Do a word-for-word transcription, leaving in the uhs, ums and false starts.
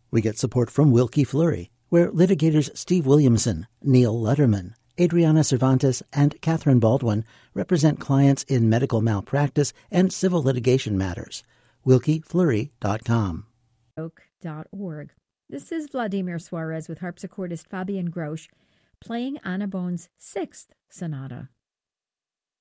We get support from Wilkie Fleury, where litigators Steve Williamson, Neil Letterman, Adriana Cervantes, and Catherine Baldwin represent clients in medical malpractice and civil litigation matters. wilkie fleury dot com. oak dot org. This is Vladimir Suarez with harpsichordist Fabian Grosch playing Anna Bone's Sixth Sonata.